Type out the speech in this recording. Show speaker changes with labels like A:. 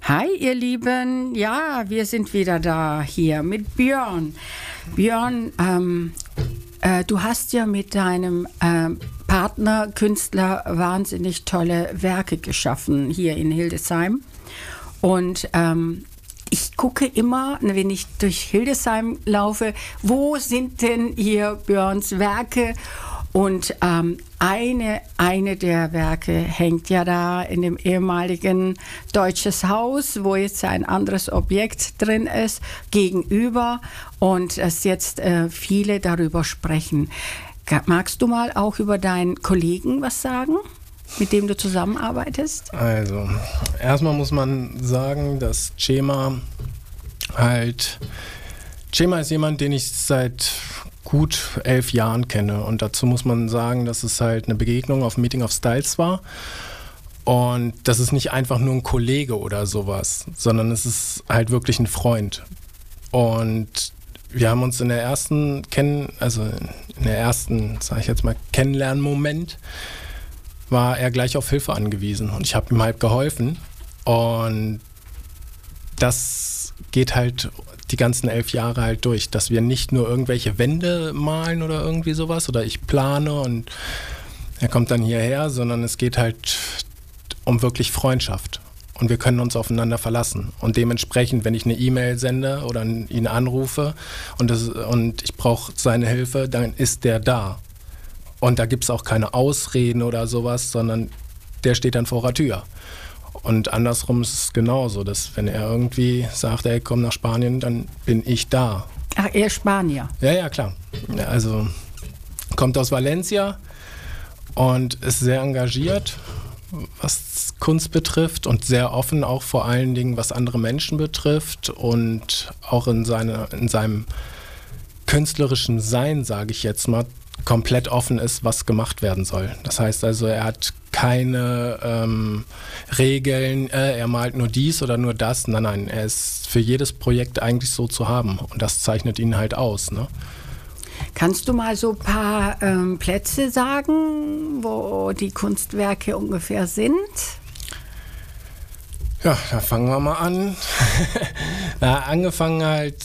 A: Hi, ihr Lieben. Ja, wir sind wieder da hier mit Björn. Björn, du hast ja mit deinem Partner, Künstler, wahnsinnig tolle Werke geschaffen hier in Hildesheim. Und ich gucke immer, wenn ich durch Hildesheim laufe, wo sind denn hier Björns Werke? Und eine der Werke hängt ja da in dem ehemaligen Deutsches Haus, wo jetzt ein anderes Objekt drin ist, gegenüber und es jetzt viele darüber sprechen. Magst du mal auch über deinen Kollegen was sagen, mit dem du zusammenarbeitest?
B: Also, erstmal muss man sagen, dass Cema ist jemand, den ich seit gut 11 Jahren kenne. Und dazu muss man sagen, dass es halt eine Begegnung auf Meeting of Styles war. Und das ist nicht einfach nur ein Kollege oder sowas, sondern es ist halt wirklich ein Freund. Und wir haben uns in der ersten, sag ich jetzt mal, Kennenlernmoment, war er gleich auf Hilfe angewiesen. Und ich habe ihm halt geholfen. Und das geht halt die ganzen 11 Jahre halt durch, dass wir nicht nur irgendwelche Wände malen oder irgendwie sowas oder ich plane und er kommt dann hierher, sondern es geht halt um wirklich Freundschaft und wir können uns aufeinander verlassen und dementsprechend, wenn ich eine E-Mail sende oder ihn anrufe und ich brauche seine Hilfe, dann ist der da und da gibt es auch keine Ausreden oder sowas, sondern der steht dann vor der Tür. Und andersrum ist es genauso, dass wenn er irgendwie sagt, ey, komm nach Spanien, dann bin ich da.
A: Ach, er ist Spanier?
B: Ja, klar. Also kommt aus Valencia und ist sehr engagiert, was Kunst betrifft und sehr offen auch vor allen Dingen, was andere Menschen betrifft und auch in seinem künstlerischen Sein, sage ich jetzt mal, komplett offen ist, was gemacht werden soll. Das heißt also, er hat keine Regeln, er malt nur dies oder nur das. Nein, er ist für jedes Projekt eigentlich so zu haben und das zeichnet ihn halt aus. Ne?
A: Kannst du mal so ein paar Plätze sagen, wo die Kunstwerke ungefähr sind?
B: Ja, da fangen wir mal an. Angefangen halt